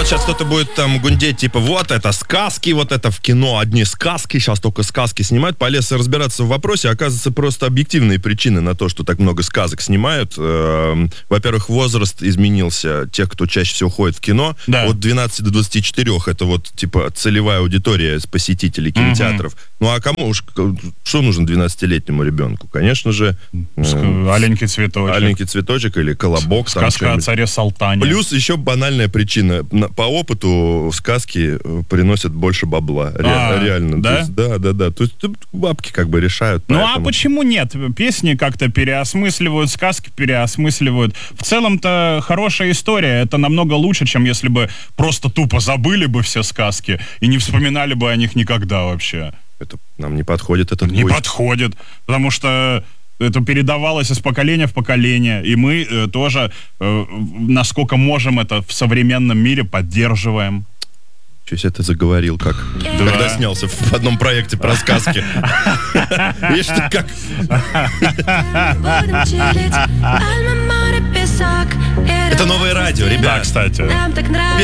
вот сейчас кто-то будет там гундеть, типа, вот это сказки, вот это в кино одни сказки, сейчас только сказки снимают. Полез разбираться в вопросе, оказывается, просто объективные причины на то, что так много сказок снимают. Во-первых, возраст изменился тех, кто чаще всего ходит в кино. Да. От 12 до 24, это вот, типа, целевая аудитория посетителей кинотеатров. Ну, а кому уж, что нужно 12-летнему ребенку? Конечно же... Аленький цветочек. Аленький цветочек или колобок. Сказка о царе Салтане. Плюс еще банальная причина. По опыту сказки приносят больше бабла. Реально. Да? Да. То есть бабки как бы решают. Ну поэтому... а почему нет? Песни как-то переосмысливают, сказки переосмысливают. В целом-то хорошая история. Это намного лучше, чем если бы просто тупо забыли бы все сказки и не вспоминали бы о них никогда вообще. Это нам не подходит этот Не путь. подходит, потому что это передавалось из поколения в поколение, и мы тоже, насколько можем, это в современном мире поддерживаем. Чуть это заговорил, как когда снялся в одном проекте про сказки. Видишь, ты как... Это новое радио, ребят. Да, кстати.